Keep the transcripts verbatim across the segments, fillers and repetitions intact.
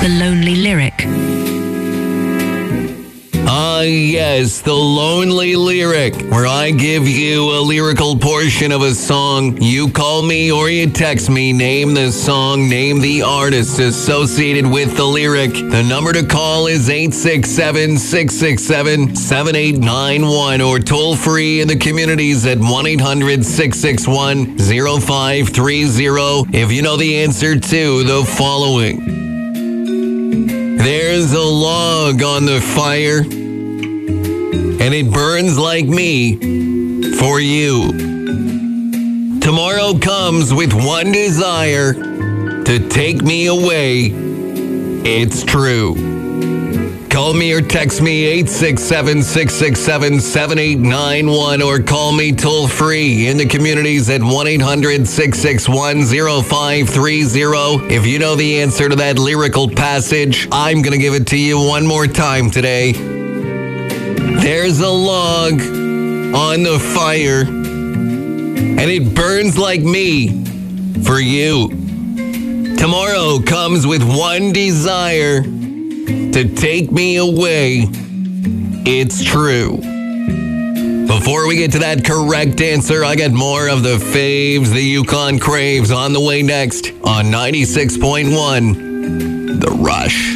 The Lonely Lyric. Ah, yes, The Lonely Lyric, where I give you a lyrical portion of a song. You call me or you text me, name the song, name the artist associated with the lyric. The number to call is eight six seven, six six seven, seven eight nine one or toll free in the communities at one eight hundred, six six one, zero five three zero if you know the answer to the following. There's a log on the fire, and it burns like me for you. Tomorrow comes with one desire, to take me away. It's true. Call me or text me eight six seven, six six seven, seven eight nine one or call me toll free in the communities at one eight hundred, six six one, zero five three zero. If you know the answer to that lyrical passage, I'm going to give it to you one more time today. There's a log on the fire, and it burns like me for you. Tomorrow comes with one desire, to take me away. It's true. Before we get to that correct answer, I got more of the faves the Yukon craves on the way next on ninety-six point one, The Rush.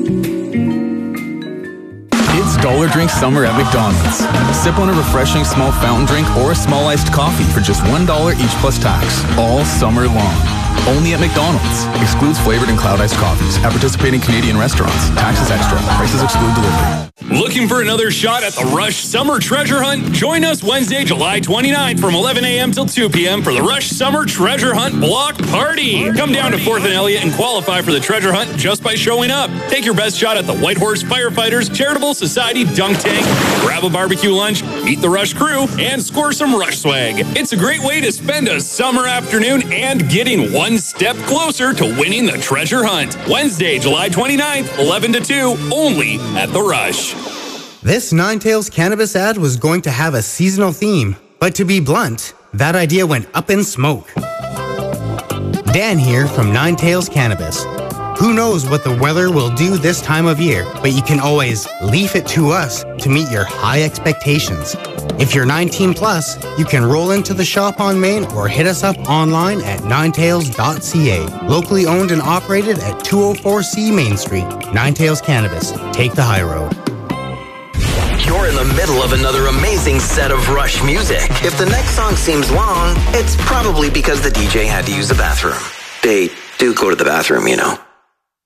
It's Dollar Drink Summer at McDonald's. Sip on a refreshing small fountain drink or a small iced coffee for just one dollar each plus tax, all summer long. Only at McDonald's. Excludes flavored and cloud iced coffees at participating Canadian restaurants. Taxes extra. Prices exclude delivery. Looking for another shot at the Rush Summer Treasure Hunt? Join us Wednesday, July twenty-ninth from eleven a.m. till two p.m. for the Rush Summer Treasure Hunt Block Party. Come down to fourth and Elliott and qualify for the treasure hunt just by showing up. Take your best shot at the White Horse Firefighters Charitable Society Dunk Tank, grab a barbecue lunch, meet the Rush crew, and score some Rush swag. It's a great way to spend a summer afternoon and getting one step closer to winning the treasure hunt. Wednesday, July twenty-ninth, eleven to two, only at the Rush. This Nine Tails Cannabis ad was going to have a seasonal theme, but to be blunt, that idea went up in smoke. Dan here from Nine Tails Cannabis. Who knows what the weather will do this time of year, but you can always leaf it to us to meet your high expectations. If you're nineteen plus, you can roll into the shop on Main or hit us up online at nine tails dot c a. Locally owned and operated at two oh four C Main Street. Nine Tails Cannabis. Take the high road. You're in the middle of another amazing set of Rush music. If the next song seems long, it's probably because the D J had to use the bathroom. They do go to the bathroom, you know.